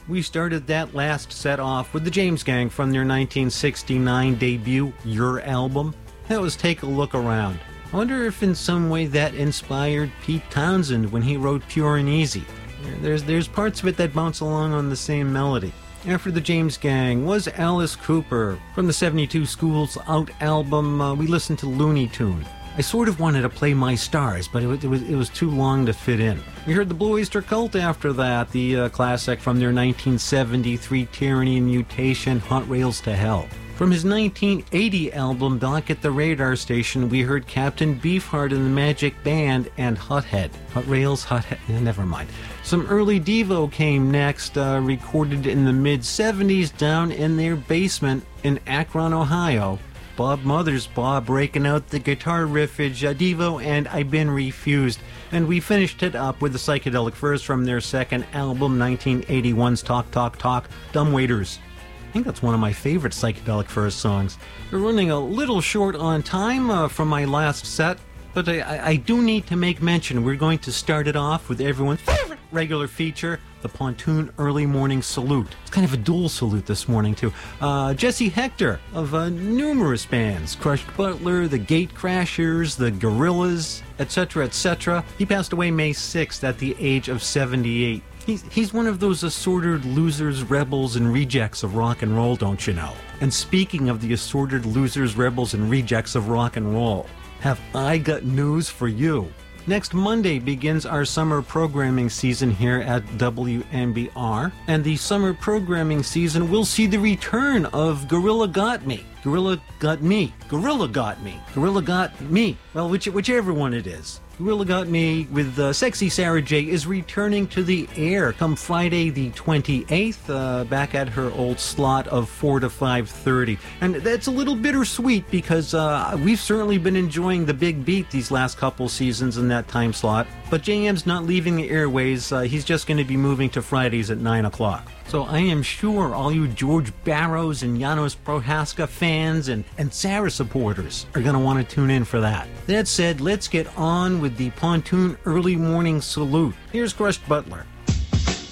We started that last set off with the James Gang from their 1969 debut, Your Album. That was Take a Look Around. I wonder if in some way that inspired Pete Townsend when he wrote Pure and Easy. There's parts of it that bounce along on the same melody. After the James Gang was Alice Cooper. From the 72 Schools Out album, we listened to Looney Tune. I sort of wanted to play My Stars, but it was too long to fit in. We heard the Blue Oyster Cult after that, the classic from their 1973 Tyranny and Mutation, Hot Rails to Hell. From his 1980 album, Doc at the Radar Station, we heard Captain Beefheart and the Magic Band and Hothead. Hot Rails, Hothead, never mind. Some early Devo came next, recorded in the mid-70s down in their basement in Akron, Ohio. Bob Mothersbaugh breaking out the guitar riffage, Devo and I've Been Refused. And we finished it up with the Psychedelic Furs from their second album, 1981's Talk, Talk, Talk, Dumbwaiters. I think that's one of my favorite Psychedelic Furs songs. We're running a little short on time from my last set, but I do need to make mention we're going to start it off with everyone's favorite regular feature, the Pontoon Early Morning Salute. It's kind of a dual salute this morning, too. Jesse Hector of numerous bands, Crushed Butler, the Gate Crashers, the Gorillas, etc., etc. He passed away May 6th at the age of 78. He's one of those assorted losers, rebels, and rejects of rock and roll, don't you know? And speaking of the assorted losers, rebels, and rejects of rock and roll, have I got news for you. Next Monday begins our summer programming season here at WMBR, and the summer programming season will see the return of Gorilla Got Me. Gorilla Got Me. Gorilla Got Me. Gorilla Got Me. Well, whichever one it is. Gorilla Got Me with Sexy Sarah J is returning to the air come Friday the 28th, back at her old slot of 4 to 5:30. And that's a little bittersweet because we've certainly been enjoying the big beat these last couple seasons in that time slot. But JM's not leaving the airways. He's just going to be moving to Fridays at 9 o'clock. So I am sure all you George Barrows and Janos Prohaska fans and Sarah supporters are going to want to tune in for that. That said, let's get on with the Pontoon Early Morning Salute. Here's Crushed Butler.